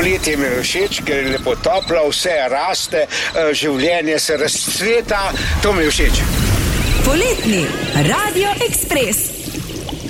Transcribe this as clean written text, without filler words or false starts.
Poletje mi je všeč, ker je lepo toplo, vse raste, življenje se razcveta, to mi je všeč. Poletni Radio Ekspres.